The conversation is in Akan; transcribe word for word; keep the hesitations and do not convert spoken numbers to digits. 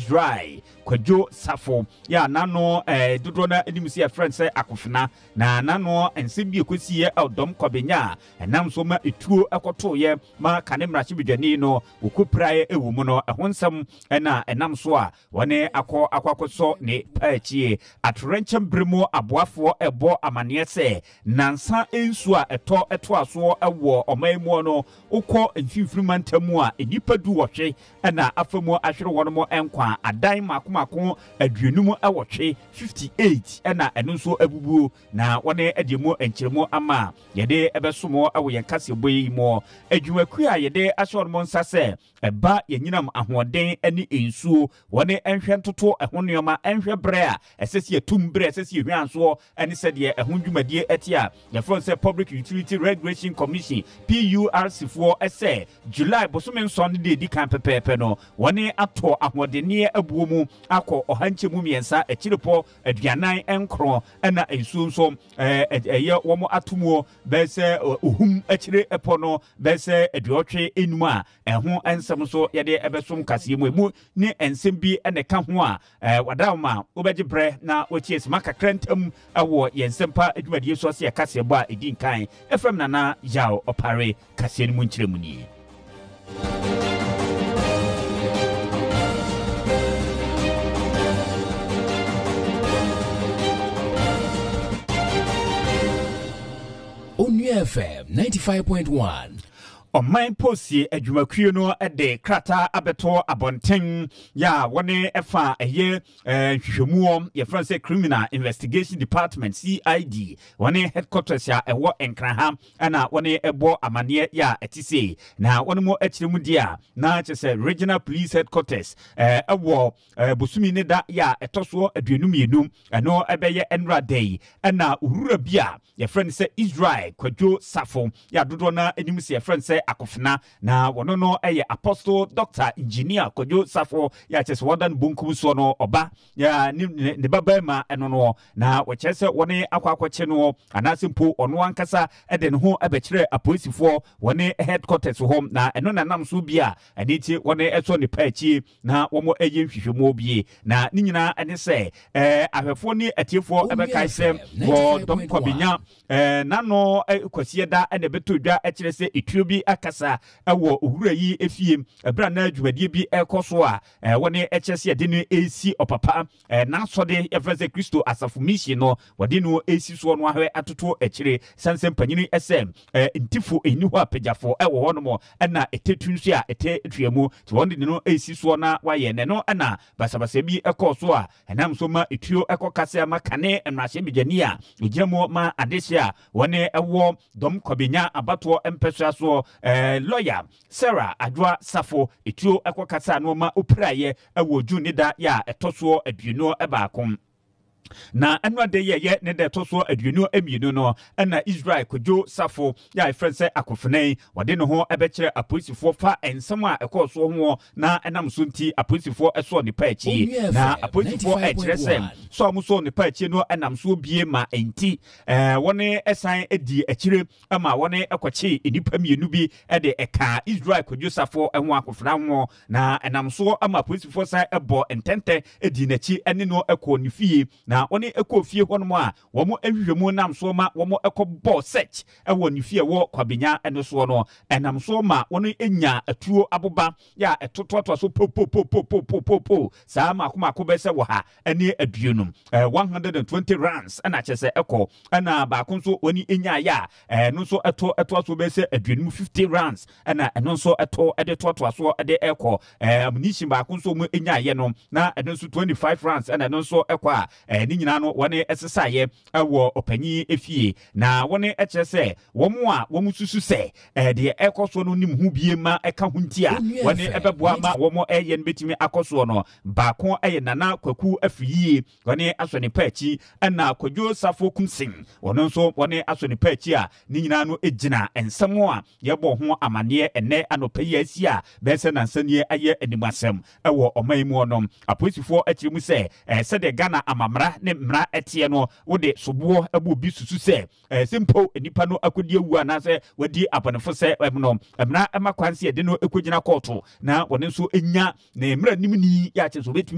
Israel Kwadwo Safo ya nano eh dodo na animsi ya friend say akofina na nano ense bi ekosi ye odom kwabenya enam so ma etuo ekoto ye ma kanemra chibidwani no okuprae ewu mu no ehonsam na enam so a wone akọ akwakoso ne paachi atrencham bremo aboafo ebo amane se nansa ensu a eto eto aso ewo omaimu no ukọ mfimfrimantamu a enipa du wohwe na afamu ahwere wono enkwa adan makomako aduonum awotwe fifty-eight na eno nso abubu na wone edemu enkyeremu ama yede ebesomo awo yenkase boyi mo adwumaku a yede ashormo nsase eba yenyinam ahoden ani ensuo wone enhwe ntoto ehonneoma enhwe bre a esesi atum bre esesi ehwanso ene sede ehondwumadie etia the front say Public Utility Regulation Commission P U R C for ese July bosome nson de di kan pepepe no wone ato ahodenie abuomu akọ ohanchemu miensa ekiripo aduanan enkro na ensuo nso eh eye womo atomuo bese ohum akire epo no bese aduotwe enum a eho ensem so yede ebesom kase mu emu ni ensem bi ene ka ho a wadawma obeje bre na ochies maka krentam awo yensempa adwumadie so se kase bo a edin kan efrem nana yao opare kase mu nkyeremu ni Onu F M ninety-five point one. Oman posi adwumakuo no de krata abeto abonten ya wone efa eye hwehwemuo ye France Criminal Investigation Department C I D wone headquarters ya ewo Enkraha ana wone ebo amane ya etise na wone mo akiremu dia na chese Regional Police Headquarters eh ewo bosumi ne da ya etoso aduonum yenum eno ebeye Enra Day ana urura bia ye France Israel Kwadwo Safo ya dodo na animsi ye France akofina na wono no eye Apostle Doctor Engineer Kwadwo Safo ya chese wadan bunkum so no oba ya ne baba ma eno no na wo chese wone akwakwache no anasimpo ono ankasa ede ne ho abekire apolisifoɔ wone headquarters home na eno na nam so bia aniti wone eso ne paachi na womo eye hwehwemo bie na ni nyina ene se eh ahwefo ni atiefo ebekai se wo dom kwabenya eh nano kwasiye da ene betodwa akire se etuo bi akasa ewo ohura yi efie ebra na adwumadie bi ekoso a wone echese de no esi opapa na sode efreze Kristo asafo mission no wode no esi so no ahwe atoto akire sanse panyini sm ntifo eni ho apejafo ewo hono na etetunsu a ete etuamu ti wonde no esi so na waye ne no na basabasa bi ekoso a enam so ma etuo ekokase ma kane emrahye bigani a ogiramo ma adehia wone ewo dom kwabenya abato empesua so eh lawyer Sarah Adwa Safo etuo ekokasa no ma opraye ewo juni da ya etoso aduno ebaako na anwa de ye ye ne de toso aduonu emienu no na Israel Kwadwo Safo ya friend akofenai wode ne ho ebekire apolisifoɔ fa ensem a ekoso ho na enam so nti apolisifoɔ eso ne paachi na apolisifoɔ ekire sem so amuso ne paachi no enam so bie ma enti eh wone esan edi akire ama wone ekwachi enipa mienu bi ede eka Israel Kwadwo Safo enho akofena ho na enam so ama apolisifoɔ sai ebo entente edi nachi ene no ekɔ ne fie na woni ekofie hono a womo ahwehwemu nam so ma womo ekɔbɔ search ewo ne fie wo kwabenya eno so no enam so ma woni enya atuo aboba ya etototo so popopopopopopo saa ma akoma akobese wo ha ene aduonum one hundred twenty rands ana kyese ekɔ ana ba konso woni enya ya eno so eto eto so bese aduonum fifty rands ana eno so eto ede toto so ede ekɔ ammunition ba konso mo enya ye no na eno so twenty-five rands ana eno so ekɔ a ni nyina no wone esesaye ewo opanyi efie na wone eche se womo a womo susu se eh de ekoso no nim hu bie ma eka hu ntia wone ebeboa ma womo eye no betimi akoso no baako eye nana kwaku afiyie wone aso ne paachi na Kwadwo Safo kumsin wono nso wone aso ne paachi a ni nyina no ejina ensemo a yebo ho amane ene anopayi asi a bese nansanie aye animasem ewo omaimu no apolisifoɔ akirimu se eh se de Ghana amamra ne mra etie no wode sobo abu bi susu se eh simple enipa no akodi awu anase wadi apanefo se emno mra emakwanse de no ekogina court na wone nso enya na mra nimni ya che so betumi